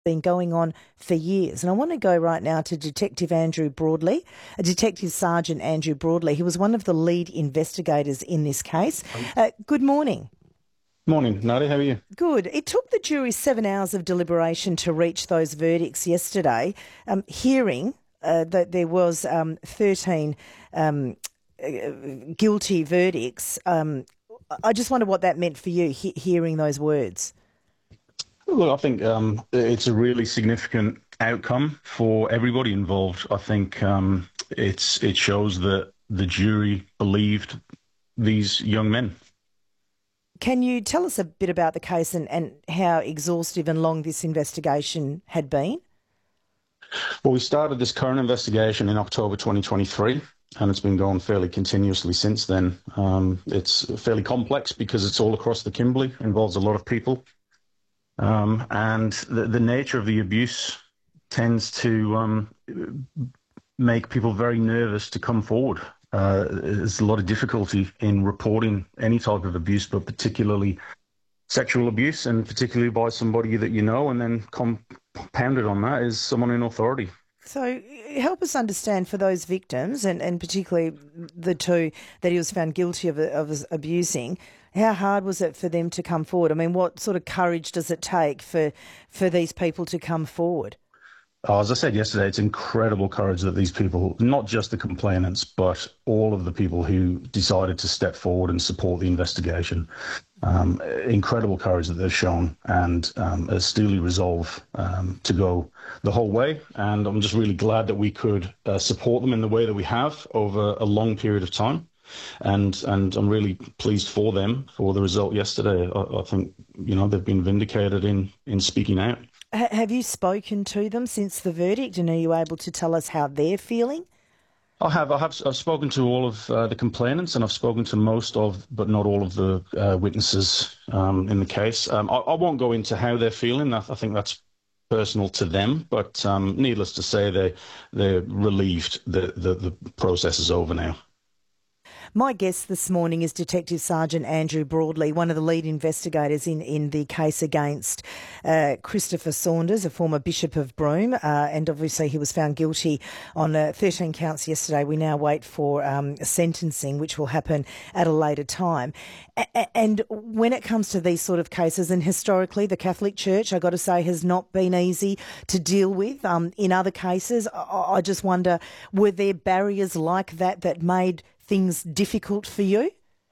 been going on for years. And I want to go right now to Detective Andrew Broadley, Detective Sergeant Andrew Broadley. He was one of the lead investigators in this case. Good morning. Morning, Nadia. How are you? Good. It took the jury 7 hours of deliberation to reach those verdicts yesterday, hearing that there was 13 guilty verdicts. I just wonder what that meant for you, hearing those words. Look, I think it's a really significant outcome for everybody involved. I think it shows that the jury believed these young men. Can you tell us a bit about the case and how exhaustive and long this investigation had been? Well, we started this current investigation in October 2023, and it's been going fairly continuously since then. It's fairly complex because it's all across the Kimberley, involves a lot of people. And the nature of the abuse tends to make people very nervous to come forward. There's a lot of difficulty in reporting any type of abuse, but particularly sexual abuse, and particularly by somebody that you know, and then compounded on that is someone in authority. So help us understand for those victims, and particularly the two that he was found guilty of abusing, how hard was it for them to come forward? I mean, what sort of courage does it take for these people to come forward? As I said yesterday, it's incredible courage that these people, not just the complainants, but all of the people who decided to step forward and support the investigation, incredible courage that they've shown, and a steely resolve to go the whole way. And I'm just really glad that we could support them in the way that we have over a long period of time. And I'm really pleased for them for the result yesterday. I think, they've been vindicated in speaking out. Have you spoken to them since the verdict, and are you able to tell us how they're feeling? I've spoken to all of the complainants, and I've spoken to most of, but not all of the witnesses in the case. I won't go into how they're feeling. I think that's personal to them, but needless to say, they're relieved that the process is over now. My guest this morning is Detective Sergeant Andrew Broadley, one of the lead investigators in the case against Christopher Saunders, a former Bishop of Broome, and obviously he was found guilty on 13 counts yesterday. We now wait for sentencing, which will happen at a later time. And when it comes to these sort of cases, and historically the Catholic Church, I've got to say, has not been easy to deal with. In other cases, I just wonder, were there barriers like that made things difficult for you?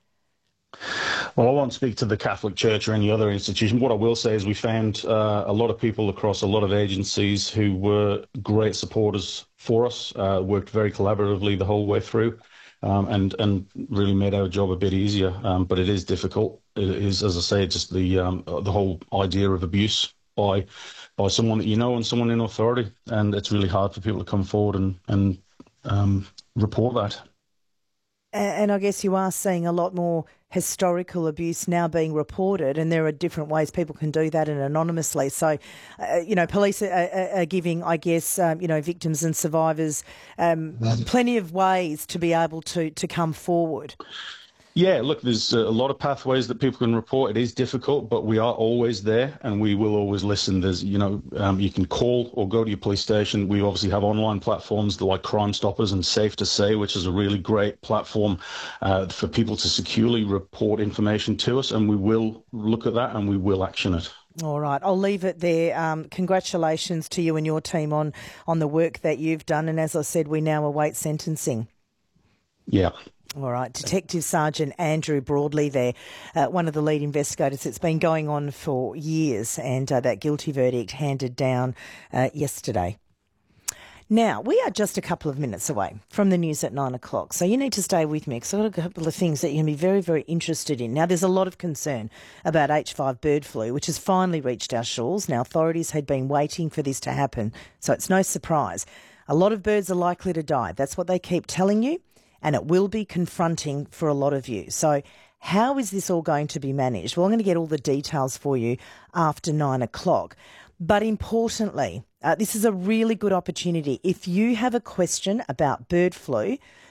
Well, I won't speak to the Catholic Church or any other institution. What I will say is we found a lot of people across a lot of agencies who were great supporters for us, worked very collaboratively the whole way through, and really made our job a bit easier. But it is difficult. It is, as I say, just the whole idea of abuse by someone that you know and someone in authority, and it's really hard for people to come forward and report that. And I guess you are seeing a lot more historical abuse now being reported, and there are different ways people can do that and anonymously. So, police are giving, I guess, victims and survivors plenty of ways to be able to come forward. Yeah, look, there's a lot of pathways that people can report. It is difficult, but we are always there, and we will always listen. There's, you can call or go to your police station. We obviously have online platforms like Crime Stoppers and Safe to Say, which is a really great platform for people to securely report information to us, and we will look at that and we will action it. All right, I'll leave it there. Congratulations to you and your team on the work that you've done, and as I said, we now await sentencing. Yeah. All right, Detective Sergeant Andrew Broadley there, one of the lead investigators. It's been going on for years, and that guilty verdict handed down yesterday. Now, we are just a couple of minutes away from the news at 9 o'clock, so you need to stay with me because I've got a couple of things that you're going to be very, very interested in. Now, there's a lot of concern about H5 bird flu, which has finally reached our shores. Now, authorities had been waiting for this to happen, so it's no surprise. A lot of birds are likely to die. That's what they keep telling you. And it will be confronting for a lot of you. So how is this all going to be managed? Well, I'm going to get all the details for you after 9 o'clock. But importantly, this is a really good opportunity. If you have a question about bird flu,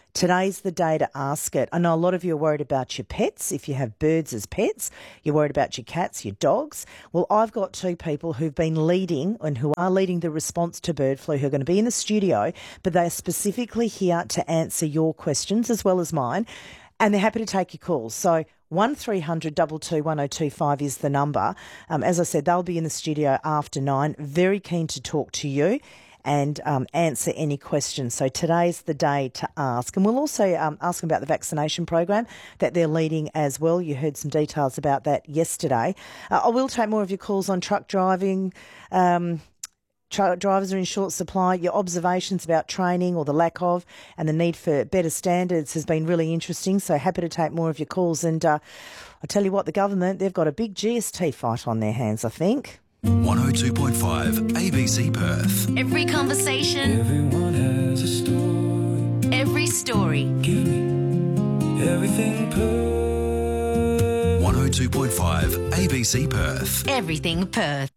Today's the day to ask it. I know a lot of you are worried about your pets. If you have birds as pets, you're worried about your cats, your dogs. Well, I've got two people who've been leading and who are leading the response to bird flu who are going to be in the studio, but they are specifically here to answer your questions as well as mine, and they're happy to take your calls. So 1300 22 1025 is the number. As I said, they'll be in the studio after 9. Very keen to talk to you and answer any questions. So today's the day to ask. And we'll also ask them about the vaccination program that they're leading as well. You heard some details about that yesterday. I will take more of your calls on truck driving. Truck drivers are in short supply. Your observations about training or the lack of and the need for better standards has been really interesting. So happy to take more of your calls. And I tell you what, the government, they've got a big GST fight on their hands, I think. 102.5 ABC Perth. Every conversation. Everyone has a story. Every story. Give me everything Perth. 102.5 ABC Perth. Everything Perth.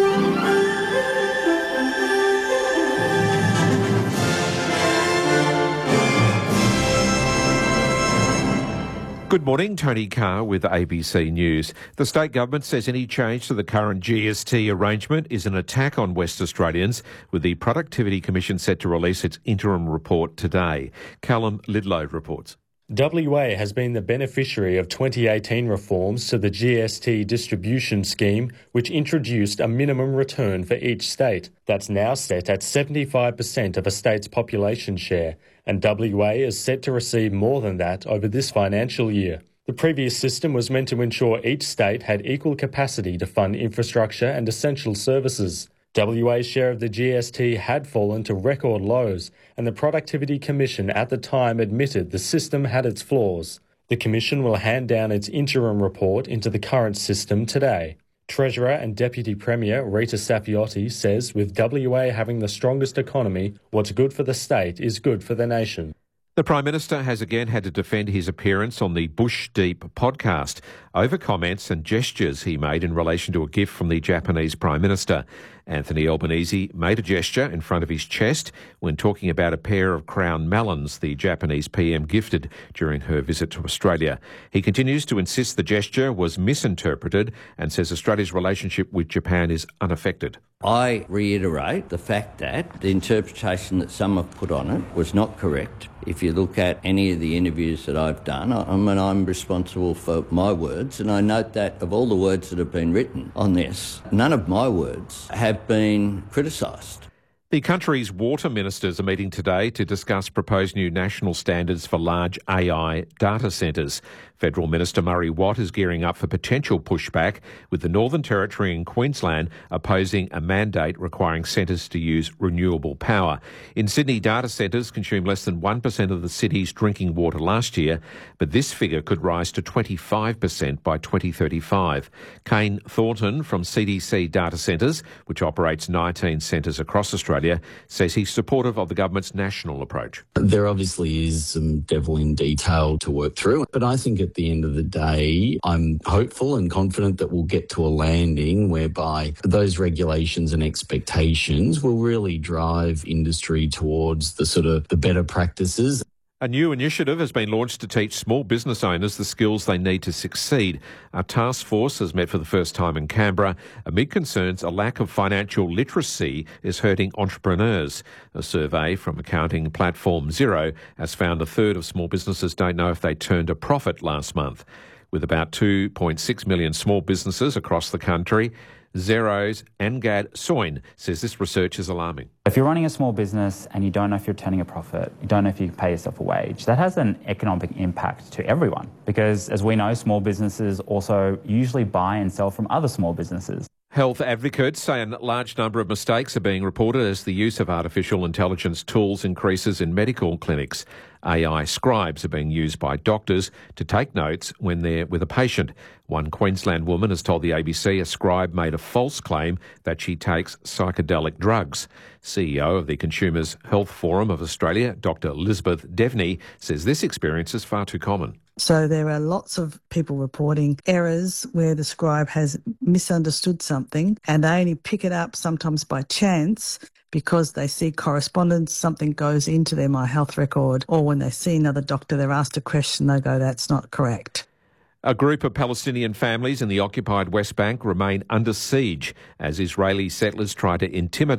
Good morning, Tony Carr with ABC News. The state government says any change to the current GST arrangement is an attack on West Australians, with the Productivity Commission set to release its interim report today. Callum Lidlow reports. WA has been the beneficiary of 2018 reforms to the GST distribution scheme, which introduced a minimum return for each state. That's now set at 75% of a state's population share, and WA is set to receive more than that over this financial year. The previous system was meant to ensure each state had equal capacity to fund infrastructure and essential services. WA's share of the GST had fallen to record lows, and the Productivity Commission at the time admitted the system had its flaws. The Commission will hand down its interim report into the current system today. Treasurer and Deputy Premier Rita Safiotti says with WA having the strongest economy, what's good for the state is good for the nation. The Prime Minister has again had to defend his appearance on the Bush Deep podcast over comments and gestures he made in relation to a gift from the Japanese Prime Minister. Anthony Albanese made a gesture in front of his chest when talking about a pair of crown melons the Japanese PM gifted during her visit to Australia. He continues to insist the gesture was misinterpreted and says Australia's relationship with Japan is unaffected. I reiterate the fact that the interpretation that some have put on it was not correct. If you look at any of the interviews that I've done, I'm responsible for my words, and I note that of all the words that have been written on this, none of my words have been criticised. The country's water ministers are meeting today to discuss proposed new national standards for large AI data centres. Federal Minister Murray Watt is gearing up for potential pushback, with the Northern Territory and Queensland opposing a mandate requiring centres to use renewable power. In Sydney, data centres consumed less than 1% of the city's drinking water last year, but this figure could rise to 25% by 2035. Kane Thornton from CDC Data Centres, which operates 19 centres across Australia, says he's supportive of the government's national approach. There obviously is some devil in detail to work through, but I think at the end of the day, I'm hopeful and confident that we'll get to a landing whereby those regulations and expectations will really drive industry towards the better practices. A new initiative has been launched to teach small business owners the skills they need to succeed. A task force has met for the first time in Canberra amid concerns a lack of financial literacy is hurting entrepreneurs. A survey from accounting platform Xero has found a third of small businesses don't know if they turned a profit last month. With about 2.6 million small businesses across the country, Xero's Angad Soin says this research is alarming. If you're running a small business and you don't know if you're turning a profit, you don't know if you can pay yourself a wage, that has an economic impact to everyone, because as we know, small businesses also usually buy and sell from other small businesses. Health advocates say a large number of mistakes are being reported as the use of artificial intelligence tools increases in medical clinics. AI scribes are being used by doctors to take notes when they're with a patient. One Queensland woman has told the ABC a scribe made a false claim that she takes psychedelic drugs. CEO of the Consumers Health Forum of Australia, Dr. Elizabeth Devney, says this experience is far too common. So there are lots of people reporting errors where the scribe has misunderstood something and they only pick it up sometimes by chance because they see correspondence, something goes into their My Health record, or when they see another doctor, they're asked a question, they go, that's not correct. A group of Palestinian families in the occupied West Bank remain under siege as Israeli settlers try to intimidate